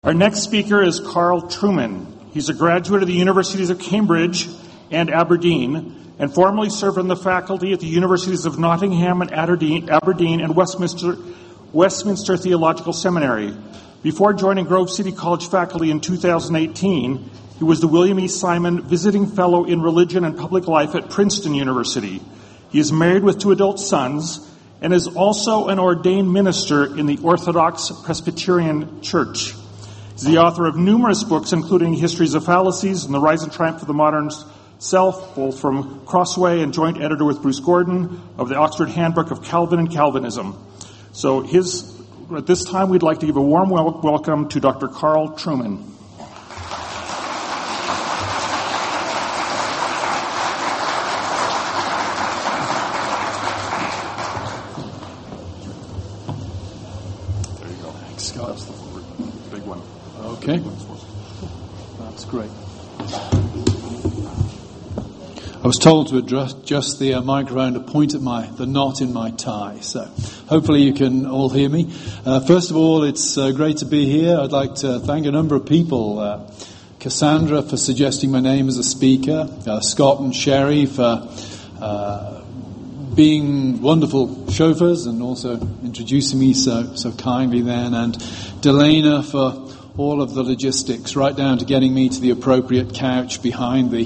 Our next speaker is Carl Trueman. He's a graduate of the Universities of Cambridge and Aberdeen, and formerly served on the faculty at the Universities of Nottingham and Aberdeen and Westminster Theological Seminary. Before joining Grove City College faculty in 2018, he was the William E. Simon Visiting Fellow in Religion and Public Life at Princeton University. He is married with 2 adult sons and is also an ordained minister in the Orthodox Presbyterian Church. He's the author of numerous books, including Histories of Fallacies and The Rise and Triumph of the Modern Self, both from Crossway and joint editor with Bruce Gordon of the Oxford Handbook of Calvin and Calvinism. So at this time, we'd like to give a warm welcome to Dr. Carl Trueman. There you go. Thanks, Scott. That's the big one. Okay. That's great. I was told to adjust the microphone to point at the knot in my tie, so hopefully you can all hear me. First of all, it's great to be here. I'd like to thank a number of people. Cassandra for suggesting my name as a speaker, Scott and Sherry for being wonderful chauffeurs and also introducing me so kindly then, and Delana for all of the logistics, right down to getting me to the appropriate couch behind the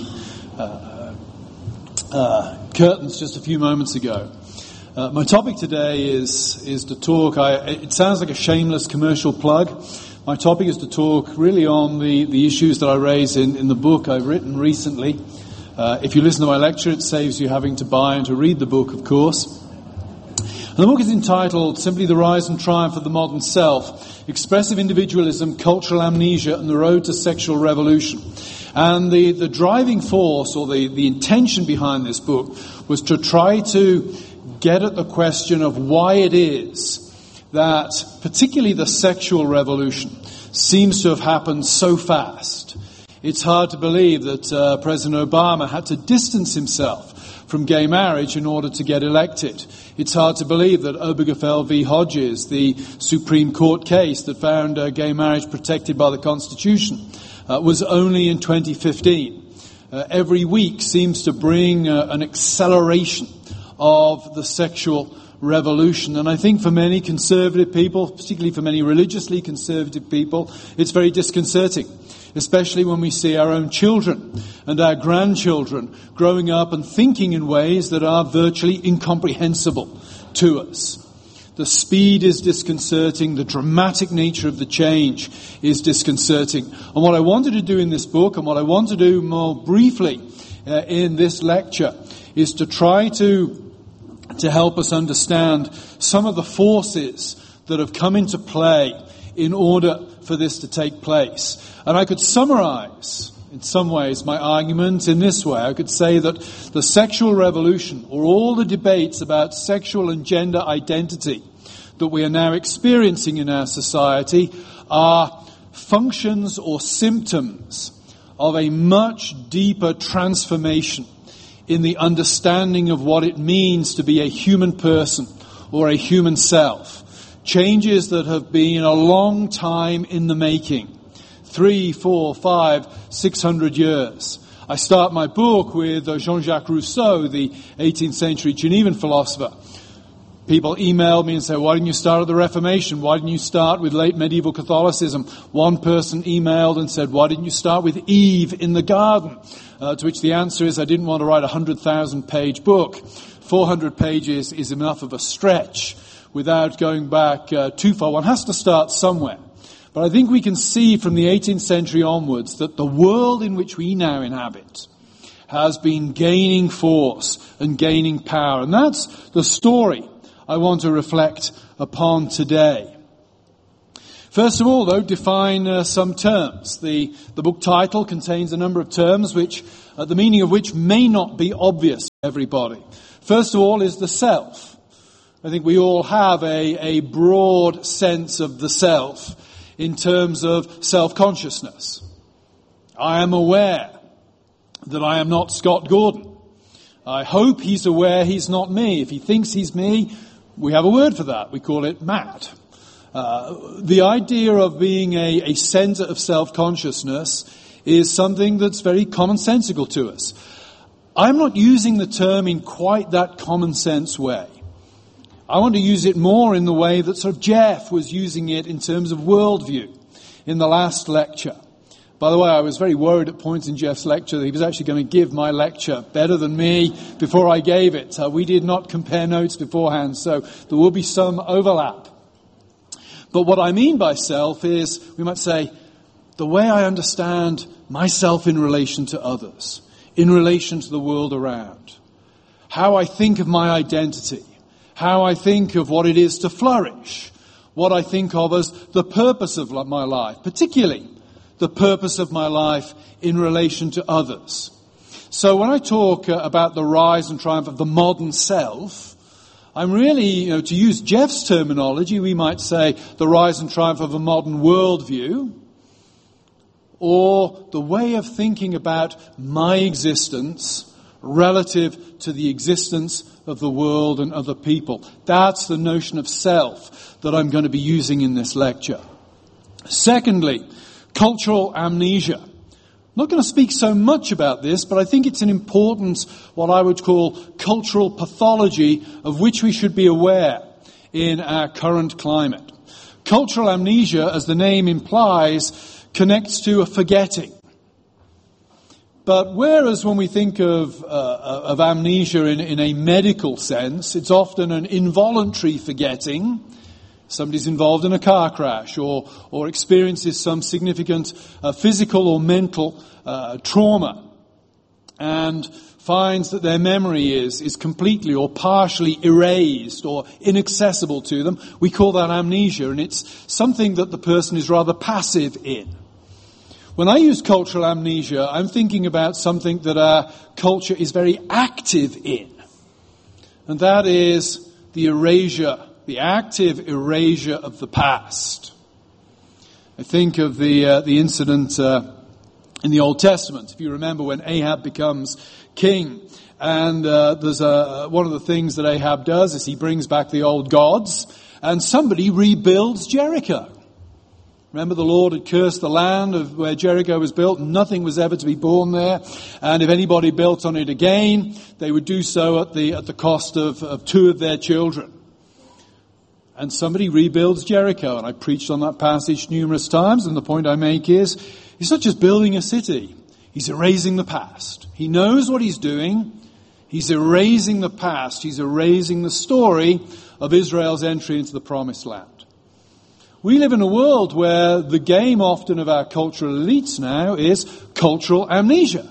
curtains just a few moments ago. My topic today is to talk, it sounds like a shameless commercial plug. My topic is to talk really on the issues that I raise in the book I've written recently. If you listen to my lecture, it saves you having to buy and to read the book, of course. And the book is entitled simply The Rise and Triumph of the Modern Self, Expressive Individualism, Cultural Amnesia, and the Road to Sexual Revolution. And the driving force, or the intention behind this book, was to try to get at the question of why it is that particularly the sexual revolution seems to have happened so fast. It's hard to believe that President Obama had to distance himself from gay marriage in order to get elected. It's hard to believe that Obergefell v. Hodges, the Supreme Court case that found gay marriage protected by the Constitution, was only in 2015. Every week seems to bring an acceleration of the sexual revolution. And I think for many conservative people, particularly for many religiously conservative people, it's very disconcerting, especially when we see our own children and our grandchildren growing up and thinking in ways that are virtually incomprehensible to us. The speed is disconcerting. The dramatic nature of the change is disconcerting. And what I wanted to do in this book, and what I want to do more briefly in this lecture, is to try to help us understand some of the forces that have come into play in order for this to take place. And I could summarize, in some ways, my argument in this way. I could say that the sexual revolution, or all the debates about sexual and gender identity that we are now experiencing in our society, are functions or symptoms of a much deeper transformation in the understanding of what it means to be a human person or a human self. Changes that have been a long time in the making. 3, 4, 5, 600 years. I start my book with Jean-Jacques Rousseau, the 18th century Genevan philosopher. People email me and say, why didn't you start at the Reformation? Why didn't you start with late medieval Catholicism? One person emailed and said, why didn't you start with Eve in the garden? To which the answer is, I didn't want to write a 100,000-page book. 400 pages is enough of a stretch without going back too far. One has to start somewhere. But I think we can see from the 18th century onwards that the world in which we now inhabit has been gaining force and gaining power. And that's the story I want to reflect upon today. First of all, though, define some terms. The book title contains a number of terms which, the meaning of which may not be obvious to everybody. First of all is the self. I think we all have a broad sense of the self in terms of self-consciousness. I am aware that I am not Scott Gordon. I hope he's aware he's not me. If he thinks he's me, we have a word for that. We call it mad. The idea of being a center of self-consciousness is something that's very commonsensical to us. I'm not using the term in quite that common sense way. I want to use it more in the way that sort of Jeff was using it in terms of worldview in the last lecture. By the way, I was very worried at points in Jeff's lecture that he was actually going to give my lecture better than me before I gave it. We did not compare notes beforehand, so there will be some overlap. But what I mean by self is, we might say, the way I understand myself in relation to others, in relation to the world around, how I think of my identity, how I think of what it is to flourish, what I think of as the purpose of my life, particularly the purpose of my life in relation to others. So when I talk about the rise and triumph of the modern self, I'm really, to use Jeff's terminology, we might say the rise and triumph of a modern worldview, or the way of thinking about my existence relative to the existence of the world and other people. That's the notion of self that I'm going to be using in this lecture. Secondly, cultural amnesia. I'm not going to speak so much about this, but I think it's an important, what I would call cultural pathology of which we should be aware in our current climate. Cultural amnesia, as the name implies, connects to a forgetting. But whereas when we think of amnesia in a medical sense, it's often an involuntary forgetting. Somebody's involved in a car crash or experiences some significant physical or mental trauma and finds that their memory is completely or partially erased or inaccessible to them. We call that amnesia, and it's something that the person is rather passive in. When I use cultural amnesia, I'm thinking about something that our culture is very active in. And that is the erasure, the active erasure of the past. I think of the incident in the Old Testament. If you remember when Ahab becomes king, and there's one of the things that Ahab does is he brings back the old gods, and somebody rebuilds Jericho. Remember, the Lord had cursed the land of where Jericho was built. Nothing was ever to be born there. And if anybody built on it again, they would do so at the cost of two of their children. And somebody rebuilds Jericho. And I preached on that passage numerous times. And the point I make is, he's not just building a city. He's erasing the past. He knows what he's doing. He's erasing the past. He's erasing the story of Israel's entry into the promised land. We live in a world where the game often of our cultural elites now is cultural amnesia.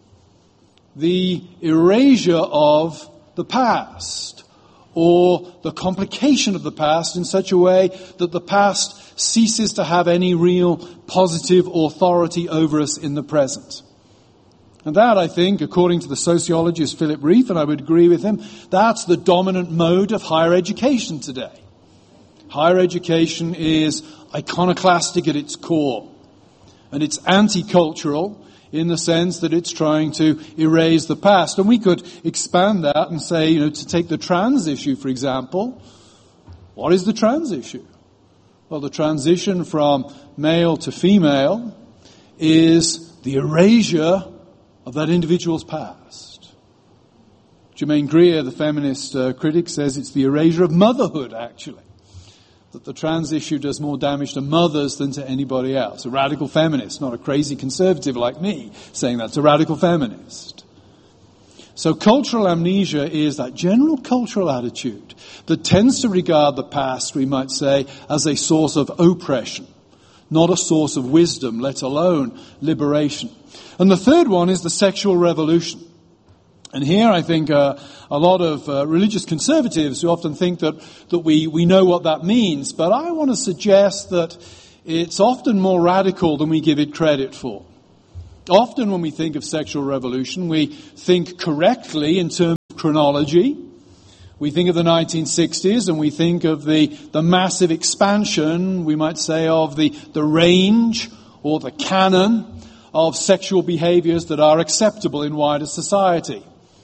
The erasure of the past, or the complication of the past in such a way that the past ceases to have any real positive authority over us in the present. And that, I think, according to the sociologist Philip Rieff, and I would agree with him, that's the dominant mode of higher education today. Higher education is iconoclastic at its core. And it's anti-cultural in the sense that it's trying to erase the past. And we could expand that and say, to take the trans issue, for example. What is the trans issue? Well, the transition from male to female is the erasure of that individual's past. Germaine Greer, the feminist critic, says it's the erasure of motherhood, actually. That the trans issue does more damage to mothers than to anybody else. A radical feminist, not a crazy conservative like me saying that. It's a radical feminist. So cultural amnesia is that general cultural attitude that tends to regard the past, we might say, as a source of oppression, not a source of wisdom, let alone liberation. And the third one is the sexual revolution. And here I think a lot of religious conservatives who often think that we know what that means. But I want to suggest that it's often more radical than we give it credit for. Often when we think of sexual revolution, we think correctly in terms of chronology. We think of the 1960s and we think of the massive expansion, we might say, of the range or the canon of sexual behaviors that are acceptable in wider society.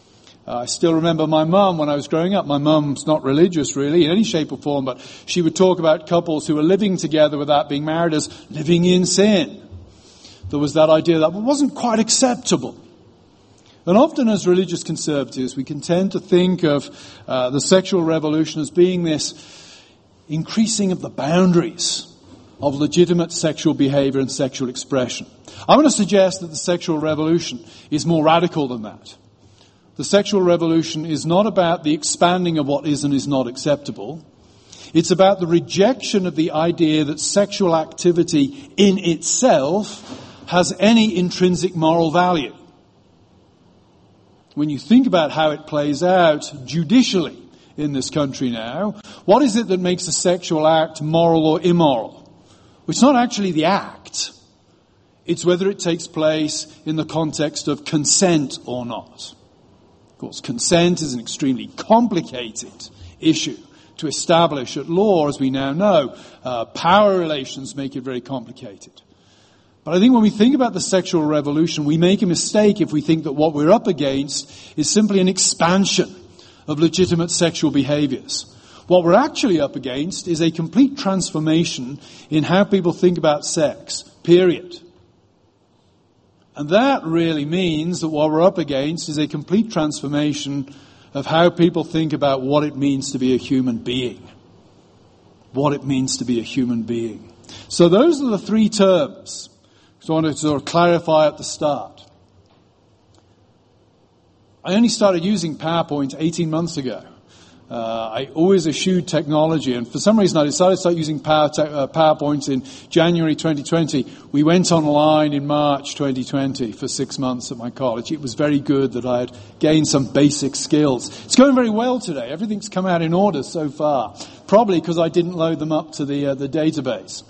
I still remember my mum when I was growing up. My mum's not religious really in any shape or form, but she would talk about couples who were living together without being married as living in sin. There was that idea that wasn't quite acceptable. And often as religious conservatives, we can tend to think of the sexual revolution as being this increasing of the boundaries of legitimate sexual behavior and sexual expression. I want to suggest that the sexual revolution is more radical than that. The sexual revolution is not about the expanding of what is and is not acceptable. It's about the rejection of the idea that sexual activity in itself has any intrinsic moral value. When you think about how it plays out judicially in this country now, what is it that makes a sexual act moral or immoral? Well, it's not actually the act. It's whether it takes place in the context of consent or not. Of course, consent is an extremely complicated issue to establish at law, as we now know. Power relations make it very complicated. But I think when we think about the sexual revolution, we make a mistake if we think that what we're up against is simply an expansion of legitimate sexual behaviors. What we're actually up against is a complete transformation in how people think about sex, period. And that really means that what we're up against is a complete transformation of how people think about what it means to be a human being. What it means to be a human being. So those are the three terms. So I wanted to sort of clarify at the start. I only started using PowerPoint 18 months ago. I always eschewed technology, and for some reason I decided to start using PowerPoint in January 2020. We went online in March 2020 for 6 months at my college. It was very good that I had gained some basic skills. It's going very well today. Everything's come out in order so far, probably because I didn't load them up to the database.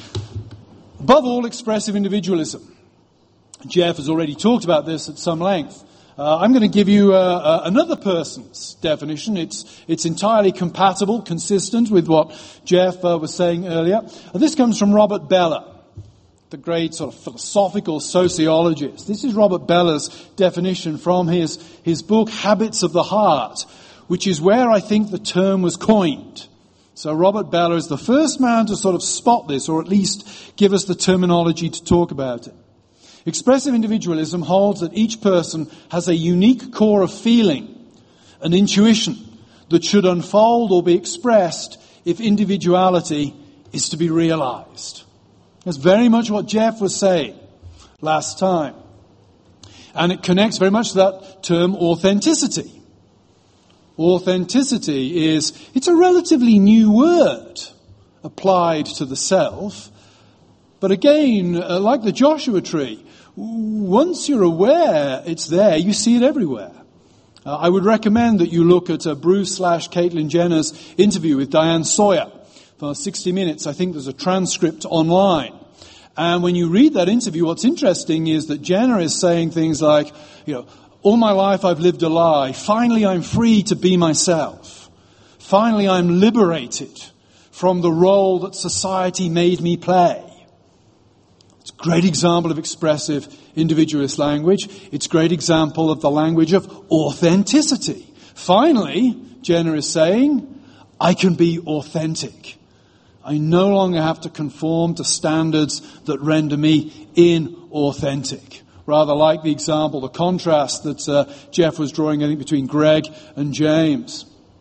Above all, expressive individualism. Jeff has already talked about this at some length. I'm going to give you another person's definition. It's entirely compatible, consistent with what Jeff was saying earlier. This comes from Robert Bellah, the great sort of philosophical sociologist. This is Robert Bellah's definition from his book, Habits of the Heart, which is where I think the term was coined. So Robert Bellah is the first man to sort of spot this, or at least give us the terminology to talk about it. Expressive individualism holds that each person has a unique core of feeling, an intuition that should unfold or be expressed if individuality is to be realized. That's very much what Jeff was saying last time. And it connects very much to that term authenticity. Authenticity it's a relatively new word applied to the self. But again, like the Joshua tree, once you're aware it's there, you see it everywhere. I would recommend that you look at Bruce/Caitlyn Jenner's interview with Diane Sawyer for 60 Minutes. I think there's a transcript online. And when you read that interview, what's interesting is that Jenner is saying things like, all my life I've lived a lie. Finally I'm free to be myself. Finally I'm liberated from the role that society made me play. It's a great example of expressive individualist language. It's a great example of the language of authenticity. Finally, Jenner is saying, I can be authentic. I no longer have to conform to standards that render me inauthentic. Rather like the example, the contrast that Jeff was drawing, I think, between Greg and James.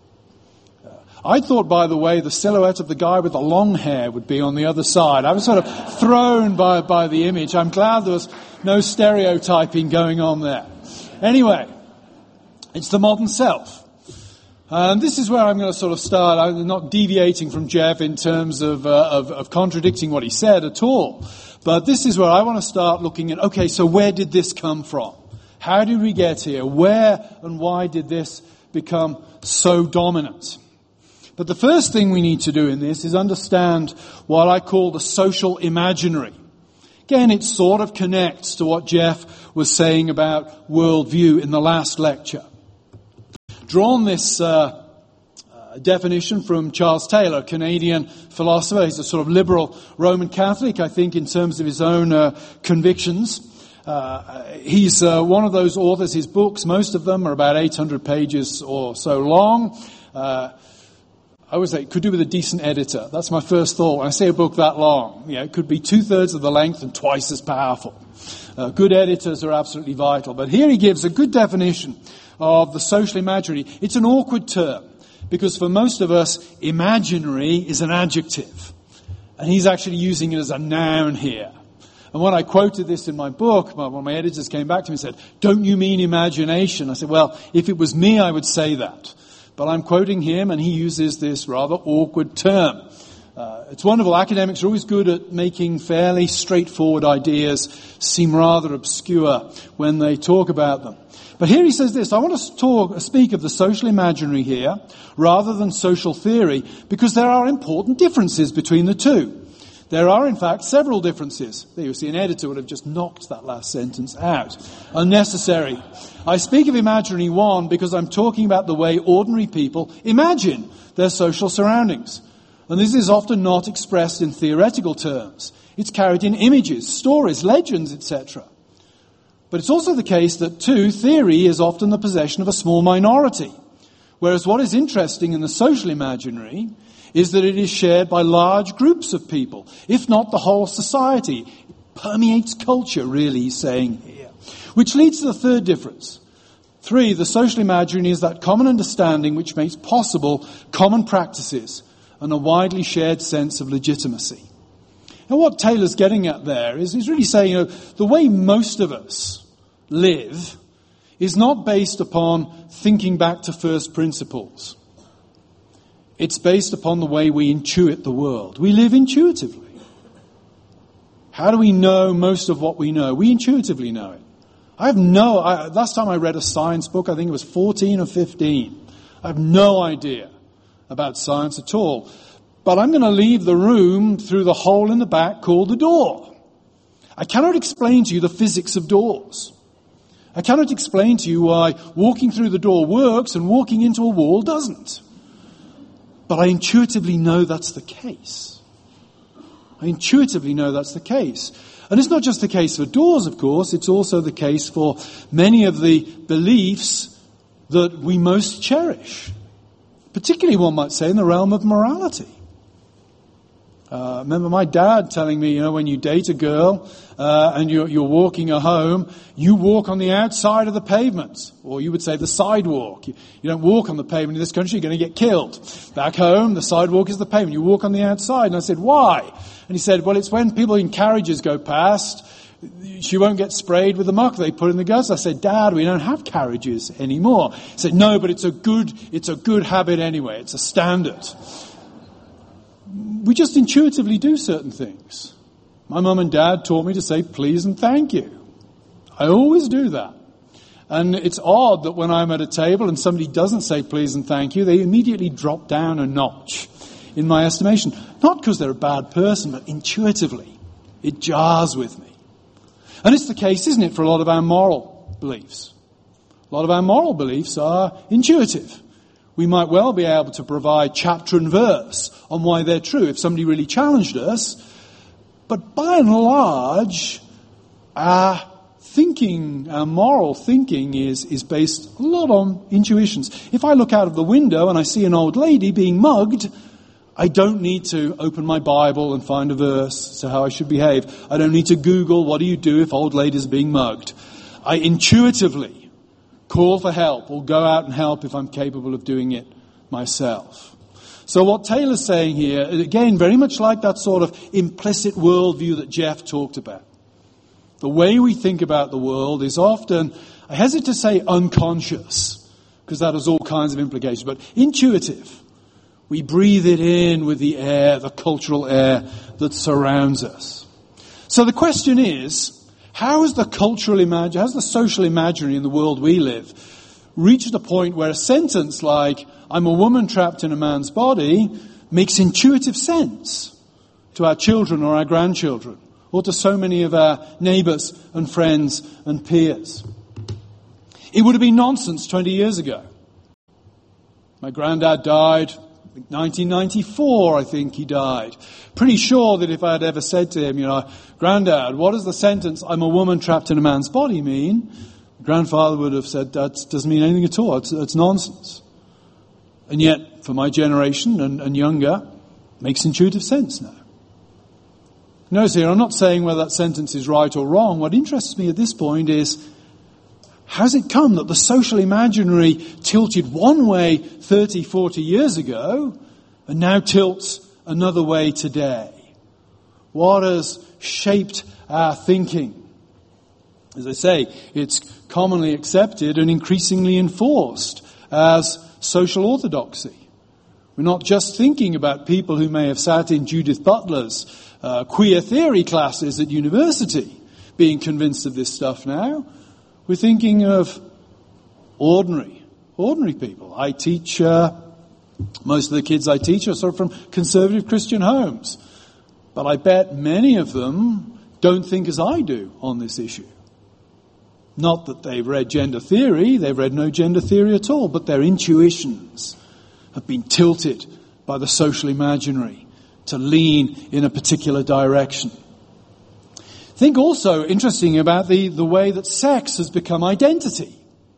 I thought, by the way, the silhouette of the guy with the long hair would be on the other side. I was sort of thrown by the image. I'm glad there was no stereotyping going on there. Anyway, it's the modern self. And this is where I'm going to sort of start. I'm not deviating from Jeff in terms of contradicting what he said at all. But this is where I want to start looking at, okay, so where did this come from? How did we get here? Where and why did this become so dominant? But the first thing we need to do in this is understand what I call the social imaginary. Again, it sort of connects to what Jeff was saying about worldview in the last lecture. Drawn this definition from Charles Taylor, a Canadian philosopher. He's a sort of liberal Roman Catholic, I think, in terms of his own convictions. He's one of those authors. His books, most of them, are about 800 pages or so long. I always say it could do with a decent editor. That's my first thought. When I say a book that long, it could be 2/3 of the length and twice as powerful. Good editors are absolutely vital. But here he gives a good definition of the social imaginary. It's an awkward term because for most of us, imaginary is an adjective. And he's actually using it as a noun here. And when I quoted this in my book, one of my editors came back to me and said, "Don't you mean imagination?" I said, well, if it was me, I would say that. But I'm quoting him, and he uses this rather awkward term. It's wonderful. Academics are always good at making fairly straightforward ideas seem rather obscure when they talk about them. But here he says this: I want to speak of the social imaginary here rather than social theory, because there are important differences between the two. There are, in fact, several differences. There you see, an editor would have just knocked that last sentence out. Unnecessary. I speak of imaginary one because I'm talking about the way ordinary people imagine their social surroundings. And this is often not expressed in theoretical terms. It's carried in images, stories, legends, etc. But it's also the case that, too, theory is often the possession of a small minority. Whereas what is interesting in the social imaginary is that it is shared by large groups of people, if not the whole society. It permeates culture, really, he's saying here. Which leads to the third difference. 3, the social imaginary is that common understanding which makes possible common practices and a widely shared sense of legitimacy. And what Taylor's getting at there is he's really saying, the way most of us live is not based upon thinking back to first principles. It's based upon the way we intuit the world. We live intuitively. How do we know most of what we know? We intuitively know it. Last time I read a science book, I think it was 14 or 15. I have no idea about science at all. But I'm going to leave the room through the hole in the back called the door. I cannot explain to you the physics of doors. I cannot explain to you why walking through the door works and walking into a wall doesn't. But I intuitively know that's the case. I intuitively know that's the case. And it's not just the case for doors, of course. It's also the case for many of the beliefs that we most cherish. Particularly, one might say, in the realm of morality. Remember my dad telling me, when you date a girl and you're walking her home, you walk on the outside of the pavement, or you would say the sidewalk. You don't walk on the pavement in this country, you're going to get killed. Back home, the sidewalk is the pavement. You walk on the outside. And I said, why? And he said, well, it's when people in carriages go past, she won't get sprayed with the muck they put in the gutters. I said, Dad, we don't have carriages anymore. He said, no, but it's a good habit anyway. It's a standard. We just intuitively do certain things. My mum and dad taught me to say please and thank you. I always do that. And it's odd that when I'm at a table and somebody doesn't say please and thank you, they immediately drop down a notch in my estimation. Not because they're a bad person, but intuitively. It jars with me. And it's the case, isn't it, for a lot of our moral beliefs. A lot of our moral beliefs are intuitive. We might well be able to provide chapter and verse on why they're true if somebody really challenged us. But by and large, our moral thinking is based a lot on intuitions. If I look out of the window and I see an old lady being mugged, I don't need to open my Bible and find a verse as to how I should behave. I don't need to Google what do you do if old ladies are being mugged. I intuitively call for help or go out and help if I'm capable of doing it myself. So what Taylor's saying here, again, very much like that sort of implicit worldview that Jeff talked about. The way we think about the world is often, I hesitate to say unconscious, because that has all kinds of implications, but intuitive. We breathe it in with the air, the cultural air that surrounds us. So the question is, how has the social imaginary in the world we live reached a point where a sentence like, I'm a woman trapped in a man's body, makes intuitive sense to our children or our grandchildren, or to so many of our neighbours and friends and peers? It would have been nonsense 20 years ago. My granddad died 1994, I think he died. Pretty sure that if I had ever said to him, Granddad, what does the sentence, I'm a woman trapped in a man's body mean? Grandfather would have said, that doesn't mean anything at all. It's nonsense. And yet, for my generation and younger, it makes intuitive sense now. Notice here, I'm not saying whether that sentence is right or wrong. What interests me at this point is, how's it come that the social imaginary tilted one way 30, 40 years ago and now tilts another way today? What has shaped our thinking? As I say, it's commonly accepted and increasingly enforced as social orthodoxy. We're not just thinking about people who may have sat in Judith Butler's queer theory classes at university being convinced of this stuff now. We're thinking of ordinary people. I teach, most of the kids I teach are sort of from conservative Christian homes. But I bet many of them don't think as I do on this issue. Not that they've read gender theory, they've read no gender theory at all, but their intuitions have been tilted by the social imaginary to lean in a particular direction. Think also, interesting, about the way that sex has become identity.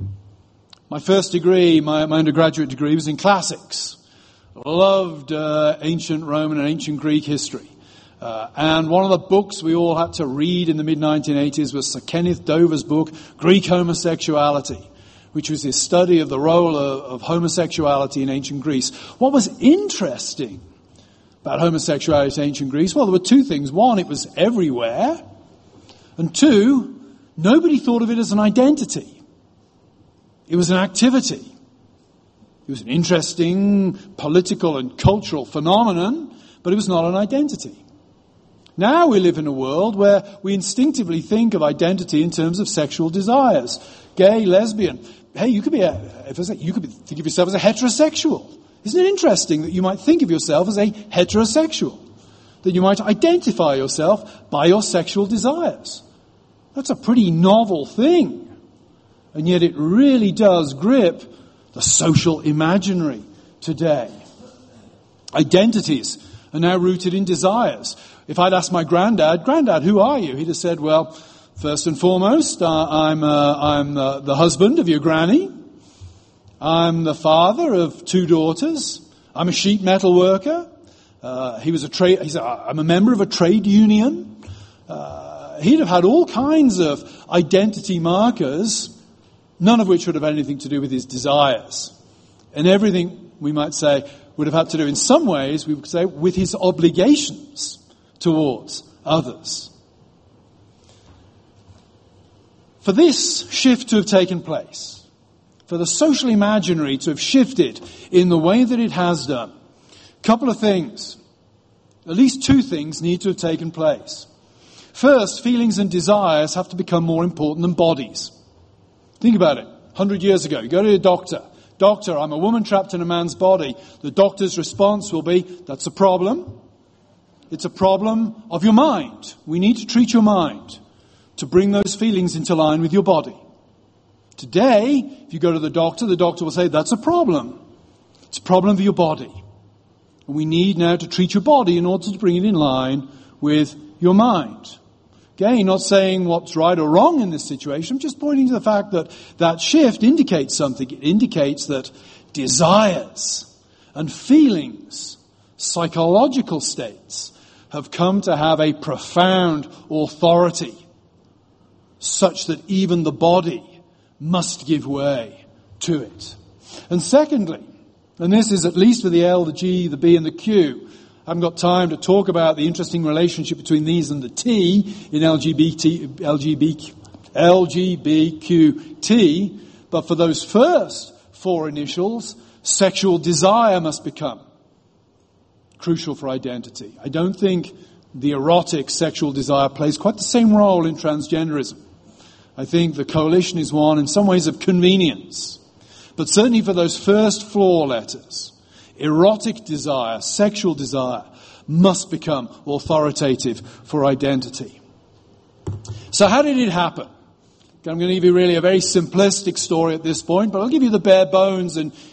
My first degree, my undergraduate degree, was in classics. I loved ancient Roman and ancient Greek history. And one of the books we all had to read in the mid-1980s was Sir Kenneth Dover's book, Greek Homosexuality, which was his study of the role of homosexuality in ancient Greece. What was interesting about homosexuality in ancient Greece? Well, there were two things. One, it was everywhere. And two, nobody thought of it as an identity. It was an activity. It was an interesting political and cultural phenomenon, but it was not an identity. Now we live in a world where we instinctively think of identity in terms of sexual desires. Gay, lesbian. Hey, you could think of yourself as a heterosexual. Isn't it interesting that you might think of yourself as a heterosexual? That you might identify yourself by your sexual desires. That's a pretty novel thing. And yet it really does grip the social imaginary today. Identities are now rooted in desires. If I'd asked my Granddad, who are you? He'd have said, well, first and foremost, I'm the husband of your granny. I'm the father of 2 daughters. I'm a sheet metal worker. I'm a member of a trade union. He'd have had all kinds of identity markers, none of which would have had anything to do with his desires. And everything, we might say, would have had to do in some ways, we would say, with his obligations towards others. For this shift to have taken place, for the social imaginary to have shifted in the way that it has done, a couple of things, at least 2 things need to have taken place. First, feelings and desires have to become more important than bodies. Think about it. 100 years ago, you go to a doctor. Doctor, I'm a woman trapped in a man's body. The doctor's response will be, that's a problem. It's a problem of your mind. We need to treat your mind to bring those feelings into line with your body. Today, if you go to the doctor will say, that's a problem. It's a problem of your body. And we need now to treat your body in order to bring it in line with your mind. Again, not saying what's right or wrong in this situation. I'm just pointing to the fact that that shift indicates something. It indicates that desires and feelings, psychological states, have come to have a profound authority, such that even the body must give way to it. And secondly, and this is at least for the L, the G, the B, and the Q. I haven't got time to talk about the interesting relationship between these and the T in LGBTQT, but for those first 4 initials, sexual desire must become crucial for identity. I don't think the erotic sexual desire plays quite the same role in transgenderism. I think the coalition is one in some ways of convenience. But certainly for those first 4 letters, erotic desire, sexual desire, must become authoritative for identity. So how did it happen? I'm going to give you really a very simplistic story at this point, but I'll give you the bare bones and